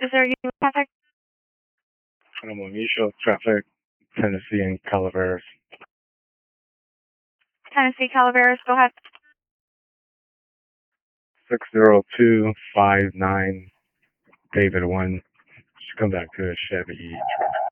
Is there a contact? I'm on mutual traffic, Tennessee and Calaveras. Tennessee, Calaveras, go ahead. 60259 David 1. Should come back to a Chevy truck.